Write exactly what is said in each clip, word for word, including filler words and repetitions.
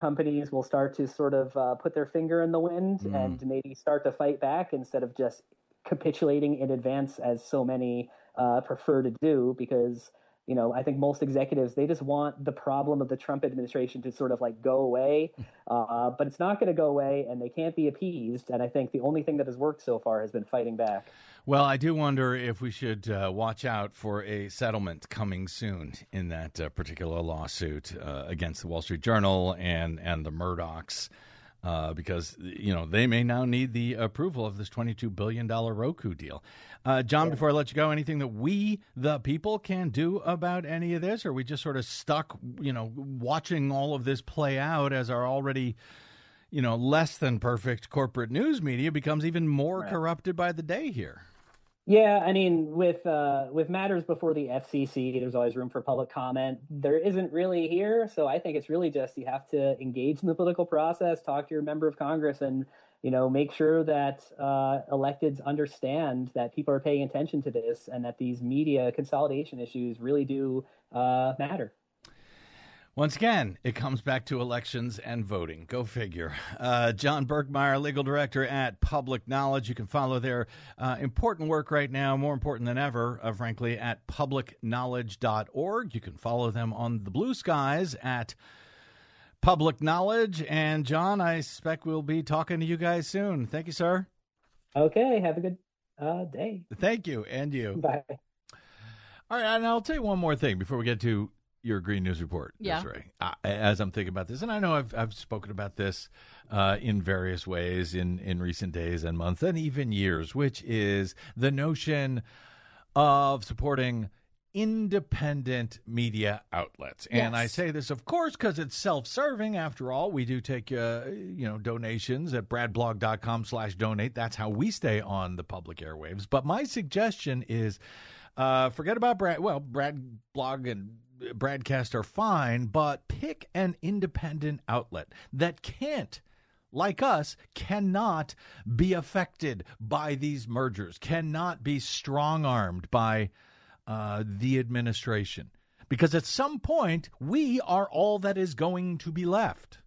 companies will start to sort of uh, put their finger in the wind mm. and maybe start to fight back instead of just capitulating in advance as so many uh, prefer to do, because, you know, I think most executives, they just want the problem of the Trump administration to sort of like go away, uh, but it's not going to go away and they can't be appeased. And I think the only thing that has worked so far has been fighting back. Well, I do wonder if we should uh, watch out for a settlement coming soon in that uh, particular lawsuit uh, against the Wall Street Journal and, and the Murdochs. Uh, because, you know, they may now need the approval of this twenty-two billion dollars Roku deal. Uh, John, yeah. before I let you go, anything that we, the people, can do about any of this? Or are we just sort of stuck, you know, watching all of this play out as our already, you know, less than perfect corporate news media becomes even more right. corrupted by the day here? Yeah, I mean, with uh, with matters before the F C C, there's always room for public comment. There isn't really here, so I think it's really just you have to engage in the political process, talk to your member of Congress, and, you know, make sure that uh, electeds understand that people are paying attention to this and that these media consolidation issues really do uh, matter. Once again, it comes back to elections and voting. Go figure. Uh, John Burgmeier, legal director at Public Knowledge. You can follow their uh, important work right now, more important than ever, uh, frankly, at public knowledge dot org. You can follow them on the blue skies at Public Knowledge. And, John, I suspect we'll be talking to you guys soon. Thank you, sir. Okay. Have a good uh, day. Thank you. And you. Bye. All right. And I'll tell you one more thing before we get to your Green News Report. Yeah. That's right. Uh, as I'm thinking about this, and I know I've I've spoken about this uh, in various ways in, in recent days and months and even years, which is the notion of supporting independent media outlets. And yes. I say this, of course, because it's self-serving. After all, we do take uh, you know donations at bradblog.com slash donate. That's how we stay on the public airwaves. But my suggestion is uh, forget about Brad. Well, Brad blog and Bradcast are fine, but pick an independent outlet that can't, like us, cannot be affected by these mergers, cannot be strong-armed by uh, the administration. Because at some point, we are all that is going to be left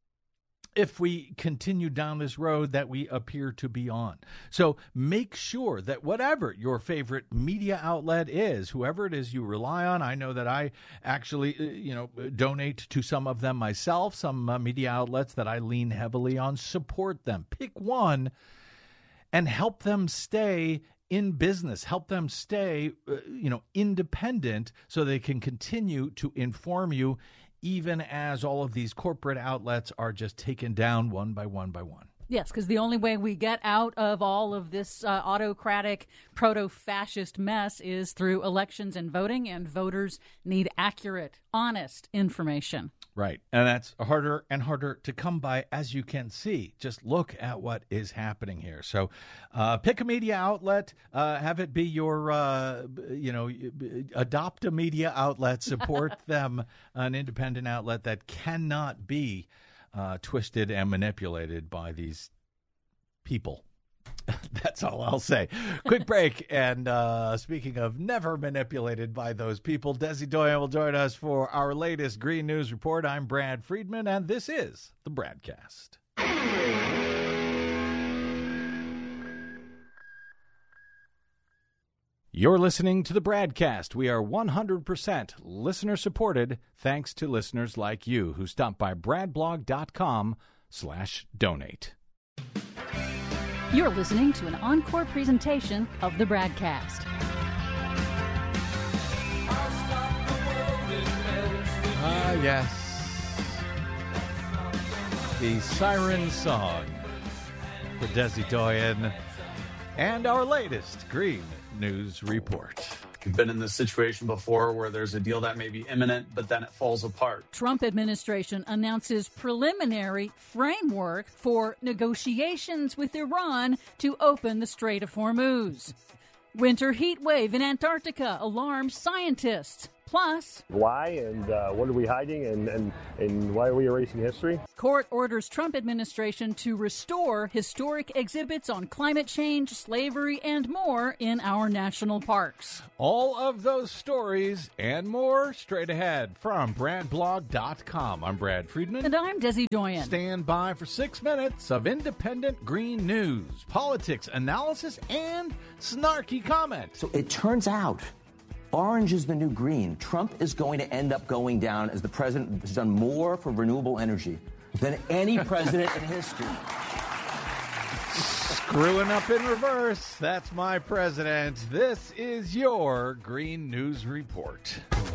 if we continue down this road that we appear to be on. So make sure that whatever your favorite media outlet is, whoever it is you rely on, I know that I actually, you know, donate to some of them myself, some uh, media outlets that I lean heavily on, support them. Pick one and help them stay in business, help them stay, uh, you know, independent so they can continue to inform you even as all of these corporate outlets are just taken down one by one by one. Yes, because the only way we get out of all of this uh, autocratic, proto-fascist mess is through elections and voting, and voters need accurate, honest information. Right, and that's harder and harder to come by, as you can see. Just look at what is happening here. So uh, pick a media outlet, uh, have it be your, uh, you know, adopt a media outlet, support them, an independent outlet that cannot be Uh, twisted and manipulated by these people. That's all I'll say. Quick break. And uh, speaking of never manipulated by those people, Desi Doyen will join us for our latest Green News Report. I'm Brad Friedman, and this is the Bradcast. You're listening to the Bradcast. We are one hundred percent listener-supported thanks to listeners like you who stop by bradblog.com slash donate. You're listening to an encore presentation of the Bradcast. Ah, yes. The siren song for Desi Doyen and our latest Green News Report. We've been in this situation before where there's a deal that may be imminent, but then it falls apart. Trump administration announces preliminary framework for negotiations with Iran to open the Strait of Hormuz. Winter heat wave in Antarctica alarms scientists. Plus, why and uh, what are we hiding and, and, and why are we erasing history? Court orders Trump administration to restore historic exhibits on climate change, slavery, and more in our national parks. All of those stories and more straight ahead from brad blog dot com. I'm Brad Friedman. And I'm Desi Doyen. Stand by for six minutes of independent green news, politics, analysis, and snarky comment. So it turns out orange is the new green. Trump is going to end up going down as the president has done more for renewable energy than any president in history. Screwing up in reverse. That's my president. This is your Green News Report.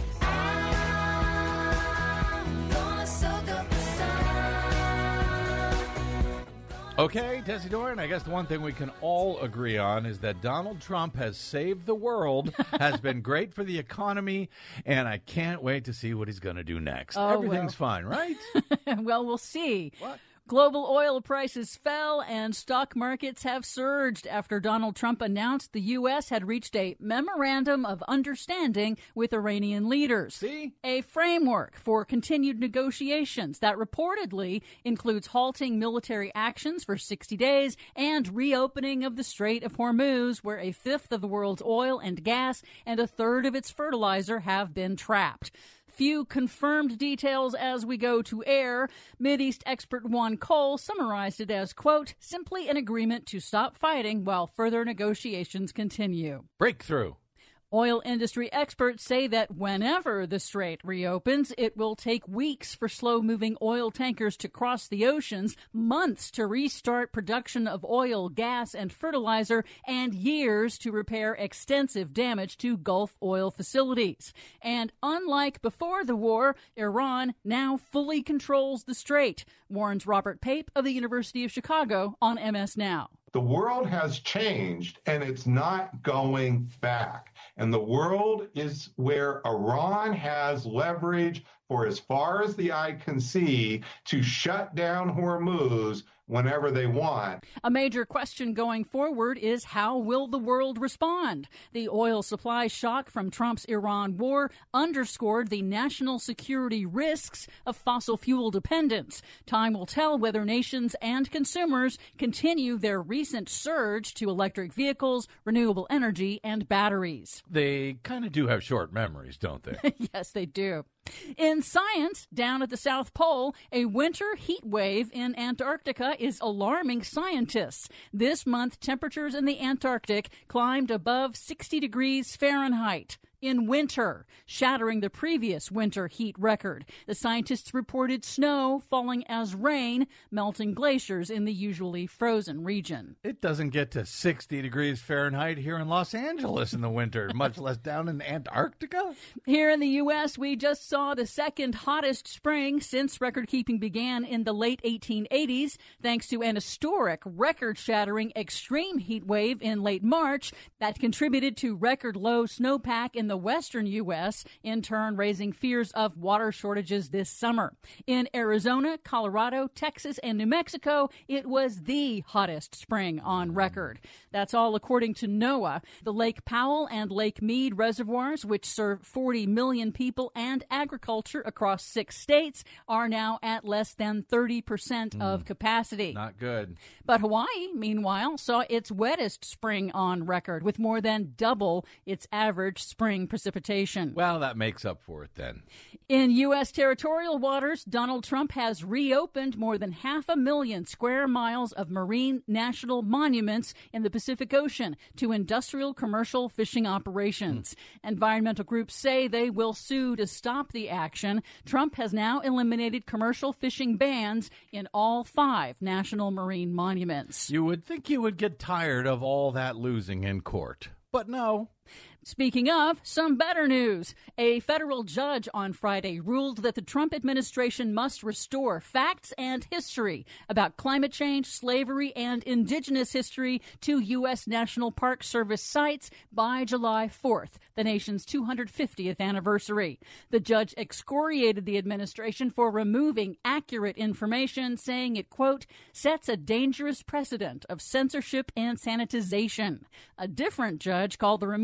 Okay, Desi Doyen, I guess the one thing we can all agree on is that Donald Trump has saved the world, has been great for the economy, and I can't wait to see what he's going to do next. Oh, Everything's well. fine, right? Well, we'll see. What? Global oil prices fell and stock markets have surged after Donald Trump announced the U S had reached a memorandum of understanding with Iranian leaders. See? A framework for continued negotiations that reportedly includes halting military actions for sixty days and reopening of the Strait of Hormuz, where a fifth of the world's oil and gas and a third of its fertilizer have been trapped. Few confirmed details as we go to air. Mideast expert Juan Cole summarized it as, quote, simply an agreement to stop fighting while further negotiations continue. Breakthrough. Oil industry experts say that whenever the strait reopens, it will take weeks for slow-moving oil tankers to cross the oceans, months to restart production of oil, gas, and fertilizer, and years to repair extensive damage to Gulf oil facilities. And unlike before the war, Iran now fully controls the strait, warns Robert Pape of the University of Chicago on M S Now. The world has changed, and it's not going back. And the world is where Iran has leverage for as far as the eye can see to shut down Hormuz whenever they want. A major question going forward is how will the world respond? The oil supply shock from Trump's Iran war underscored the national security risks of fossil fuel dependence. Time will tell whether nations and consumers continue their recent surge to electric vehicles, renewable energy, and batteries. They kind of do have short memories, don't they? Yes, they do. In science, down at the South Pole, a winter heat wave in Antarctica is alarming scientists. This month, temperatures in the Antarctic climbed above sixty degrees Fahrenheit in winter, shattering the previous winter heat record. The scientists reported snow falling as rain, melting glaciers in the usually frozen region. It doesn't get to sixty degrees Fahrenheit here in Los Angeles in the winter, much less down in Antarctica. Here in the U S, we just saw the second hottest spring since record-keeping began in the late eighteen eighties, thanks to an historic, record-shattering extreme heat wave in late March that contributed to record-low snowpack in the western U S, in turn raising fears of water shortages this summer. In Arizona, Colorado, Texas, and New Mexico, it was the hottest spring on record. That's all according to NOAA. The Lake Powell and Lake Mead reservoirs, which serve forty million people and agriculture across six states, are now at less than thirty percent mm, of capacity. Not good. But Hawaii, meanwhile, saw its wettest spring on record, with more than double its average spring precipitation. Well, that makes up for it then. In U S territorial waters, Donald Trump has reopened more than half a million square miles of marine national monuments in the Pacific Ocean to industrial commercial fishing operations. Mm. Environmental groups say they will sue to stop the action. Trump has now eliminated commercial fishing bans in all five national marine monuments. You would think you would get tired of all that losing in court, but no. Speaking of, some better news. A federal judge on Friday ruled that the Trump administration must restore facts and history about climate change, slavery, and indigenous history to U S. National Park Service sites by July fourth, the nation's two hundred fiftieth anniversary. The judge excoriated the administration for removing accurate information, saying it, quote, sets a dangerous precedent of censorship and sanitization. A different judge called the removals an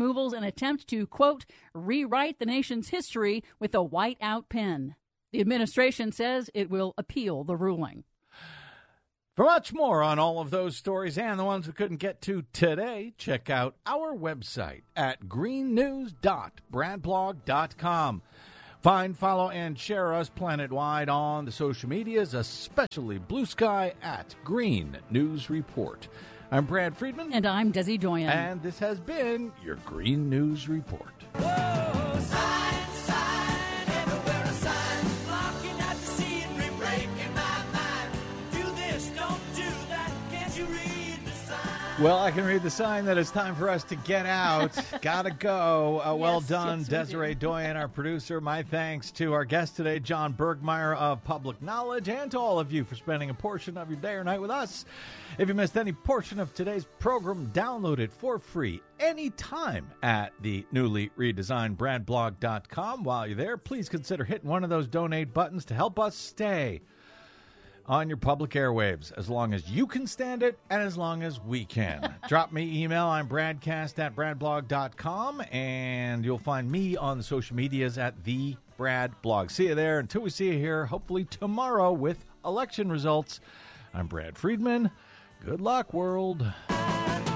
attempt to, quote, rewrite the nation's history with a white-out pen. The administration says it will appeal the ruling. For much more on all of those stories and the ones we couldn't get to today, check out our website at green news dot brad blog dot com. Find, follow, and share us planet-wide on the social medias, especially Blue Sky at Green News Report. I'm Brad Friedman. And I'm Desi Doyen. And this has been your Green News Report. Whoa, sign, sign, everywhere a sign. Blocking out to see it, re-breaking my mind. Do this, don't do that, can't you read the sign? Well, I can read the sign that it's time for us to get out. Gotta go. Uh, well Yes, done, yes, we Desiree do. Doyen, our producer. My thanks to our guest today, John Bergmeyer of Public Knowledge, and to all of you for spending a portion of your day or night with us. If you missed any portion of today's program, download it for free anytime at the newly redesigned brad blog dot com. While you're there, please consider hitting one of those donate buttons to help us stay on your public airwaves, as long as you can stand it and as long as we can. Drop me email. I'm bradcast at brad blog dot com, and you'll find me on the social medias at the Brad Blog. See you there. Until we see you here, hopefully tomorrow with election results. I'm Brad Friedman. Good luck, world.